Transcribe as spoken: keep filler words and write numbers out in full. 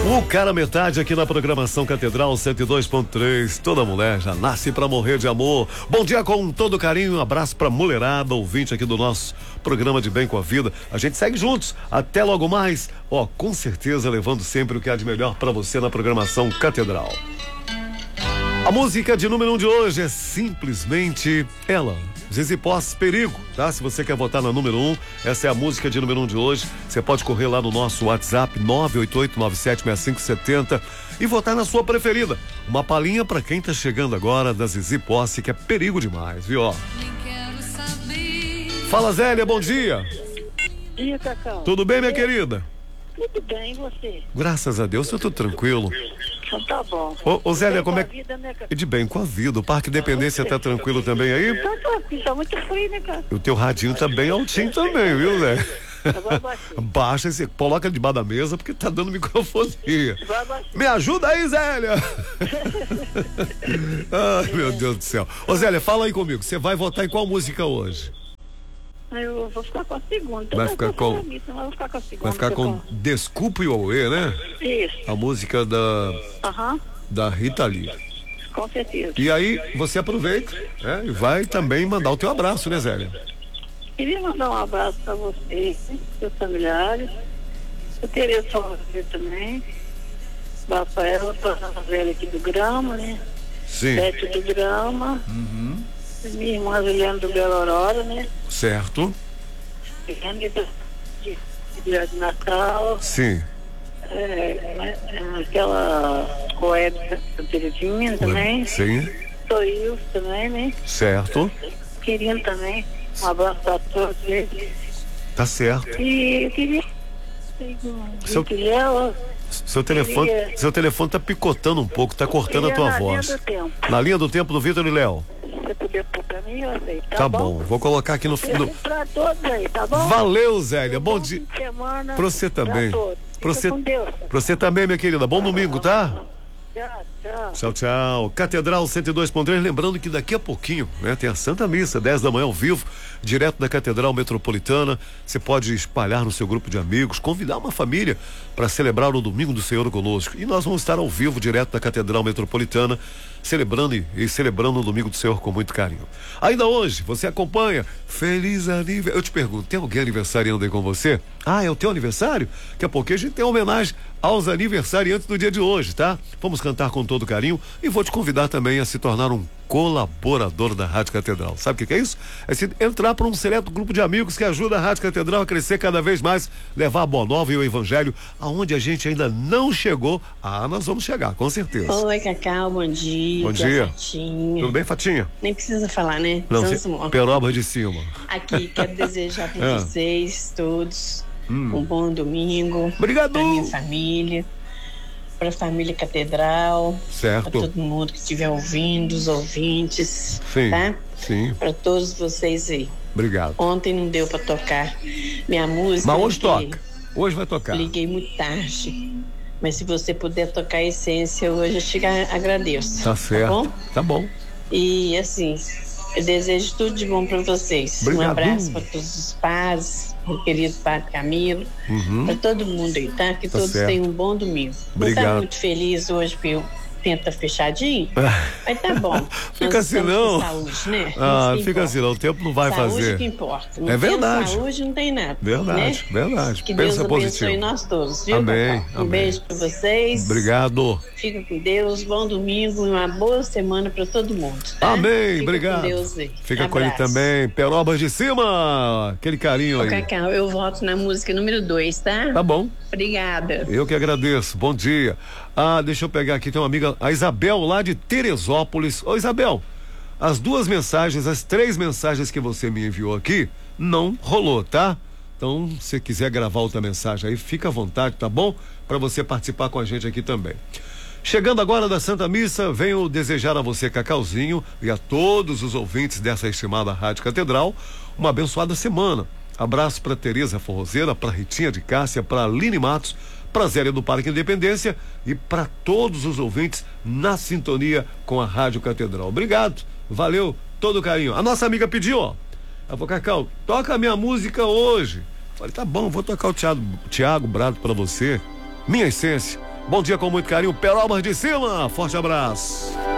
O cara metade aqui na programação Catedral cento e dois ponto três. Toda mulher já nasce pra morrer de amor. Bom dia com todo carinho, um abraço pra mulherada, ouvinte aqui do nosso programa de Bem com a Vida. A gente segue juntos, até logo mais. Ó, com certeza levando sempre o que há de melhor pra você na programação Catedral. A música de número um de hoje é simplesmente ela, Zizi Posse, Perigo, tá? Se você quer votar na número um, essa é a música de número um de hoje. Você pode correr lá no nosso WhatsApp nove oito oito nove sete seis cinco sete zero e votar na sua preferida. Uma palhinha pra quem tá chegando agora da Zizi Posse, que é perigo demais, viu? Ó. Fala, Zélia, bom dia. Bom dia, Cacau. Tudo bem, minha querida? Tudo bem, e você? Graças a Deus, eu tô tranquilo. Então tá bom. Ô, ô Zélia, Bem como é com a que... vida, né, Cacau? De bem com a vida. O Parque Independência tá tranquilo também aí? Tá tranquilo, tá muito frio, né, cara? O teu radinho tá bem altinho também, viu, Zé? Agora baixei. Baixa esse, coloca debaixo da mesa porque tá dando microfonia. Agora baixei. Me ajuda aí, Zélia! Ai, meu Deus do céu. Ô, Zélia, fala aí comigo. Você vai votar em qual música hoje? Eu vou ficar com a segunda. Vai ficar com... Missa, mas eu vou ficar com a segunda. Vai ficar com Desculpe o Auê, né? Isso. A música da, Aham, da Rita Lee. com certeza. E aí, você aproveita, né? E vai também mandar o teu abraço, né, Zélia? Queria mandar um abraço pra você, seus familiares. Eu teria só você também. Rafael, a velha aqui do Grama, né? Sim. Bete do Grama. Uhum. Minha irmã Juliana do Belo Aurora, né? Certo. De, de, de, de Natal. Sim. É, aquela Web Terezinha também. Sim. Sou eu também, né? Certo. Queria também um abraço a todos eles. Tá certo. E eu queria. Seu- Seu... Seu telefone, Queria- seu telefone tá picotando um pouco, tá cortando a tua na voz. linha do tempo. Na linha do tempo do Vitor e Léo. Se você puder pôr pra mim, eu aceito. Tá, Tá bom, vou colocar aqui no. Beijo no... pra todos aí, tá bom? Valeu, Zélia. Bom Bom dia. fim de semana Pra você também. Pra todos. Pra Fica você, com Deus. pra você também, minha querida. Bom domingo, tá? Tchau, tchau. Tchau, tchau. Catedral cento e dois ponto três. Lembrando que daqui a pouquinho, né, tem a Santa Missa, dez da manhã ao vivo, direto da Catedral Metropolitana. Você pode espalhar no seu grupo de amigos, convidar uma família para celebrar o Domingo do Senhor conosco. E nós vamos estar ao vivo, direto da Catedral Metropolitana, celebrando e, e celebrando o Domingo do Senhor com muito carinho. Ainda hoje, você acompanha. Feliz aniversário. Eu te pergunto, tem alguém aniversariando aí com você? Ah, é o teu aniversário? Daqui a pouquinho a gente tem uma homenagem aos aniversariantes do dia de hoje, tá? Vamos cantar com todo carinho e vou te convidar também a se tornar um colaborador da Rádio Catedral. Sabe o que, que é isso? É se entrar para um seleto grupo de amigos que ajuda a Rádio Catedral a crescer cada vez mais, levar a boa nova e o evangelho aonde a gente ainda não chegou. Ah, nós vamos chegar, com certeza. Oi, Cacau, bom dia. Bom aqui é a dia. Fatinha. Tudo bem, Fatinha? Nem precisa falar, né? Não, Estamos se... mortos. Peroba de cima. Aqui, quero desejar para Ah. vocês todos Hum. um bom domingo. Obrigado. Para minha família, para a família Catedral, para Certo. todo mundo que estiver ouvindo, os ouvintes, Sim, tá? sim. Para todos vocês aí. Obrigado. Ontem não deu para tocar minha música. Mas hoje porque toca. Hoje vai tocar. Liguei muito tarde. Mas se você puder tocar a essência hoje, eu te agradeço. Tá certo. bom? Tá bom. E assim, eu desejo tudo de bom para vocês. Obrigado. Um abraço para todos os pais, o querido Padre Camilo, Uhum. para todo mundo aí, tá? Que Tá todos certo. tenham um bom domingo. Obrigado. Não tá muito feliz hoje porque o tempo tá fechadinho, mas tá bom. Fica Nós assim, estamos não. com saúde, né? Ah, Isso que fica importa. assim, não. O tempo não vai saúde fazer. que importa. Não É tem verdade. saúde, não tem nada. Verdade, né? verdade. Que Pensa Deus positivo. abençoe nós todos, viu? Amém, Cacau? Um amém. beijo para vocês. Obrigado. Fica com Deus, bom domingo e uma boa semana para todo mundo. Tá? Amém, Fica obrigado. Com Deus aí. Fica com ele Abraço. também. Perobas de cima. Aquele carinho Ô, aí. Cacau, eu voto na música número dois, tá? Tá bom. Obrigada. Eu que agradeço. Bom dia. Ah, deixa eu pegar aqui, tem uma amiga, a Isabel, lá de Teresópolis. Ô, Isabel, as duas mensagens, as três mensagens que você me enviou aqui, não rolou, tá? Então, se você quiser gravar outra mensagem aí, fica à vontade, tá bom? Para você participar com a gente aqui também. Chegando agora da Santa Missa, venho desejar a você, Cacauzinho, e a todos os ouvintes dessa estimada Rádio Catedral, uma abençoada semana. Abraço para Tereza Forrozeira, para Ritinha de Cássia, para Aline Matos, para Zélia do Parque Independência e para todos os ouvintes na sintonia com a Rádio Catedral. Obrigado, valeu, todo carinho. A nossa amiga pediu, ó, ela falou, Cacau, toca a minha música hoje. Falei, tá bom, vou tocar o Thiago, Thiago Brado para você, Minha Essência. Bom dia com muito carinho, Peroba de Cima. Forte abraço.